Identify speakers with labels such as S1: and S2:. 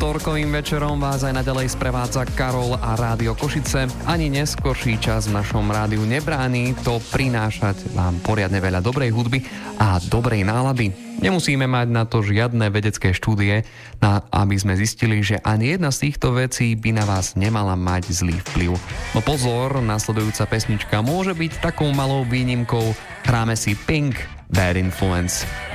S1: Útorkovým večerom vás aj naďalej sprevádza Karol a Rádio Košice. Ani neskorší čas v našom rádiu nebráni to prinášať vám poriadne veľa dobrej hudby a dobrej nálady. Nemusíme mať na to žiadne vedecké štúdie, aby sme zistili, že ani jedna z týchto vecí by na vás nemala mať zlý vplyv. No pozor, nasledujúca pesnička môže byť takou malou výnimkou. Hráme si Pink, Bad Influence.